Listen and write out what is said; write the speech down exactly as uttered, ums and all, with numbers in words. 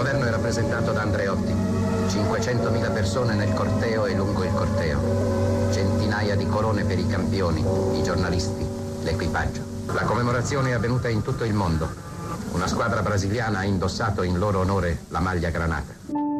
governo è rappresentato da Andreotti. cinquecentomila persone nel corteo e lungo il corteo. Centinaia di corone per i campioni, i giornalisti, l'equipaggio. La commemorazione è avvenuta in tutto il mondo. Una squadra brasiliana ha indossato in loro onore la maglia granata.